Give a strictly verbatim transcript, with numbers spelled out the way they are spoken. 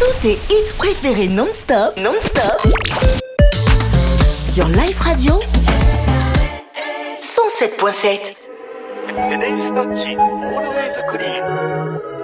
Tous tes hits préférés non-stop, non-stop, sur Live Radio cent sept point sept. テデイスタッチ、オールウェイズクリーン。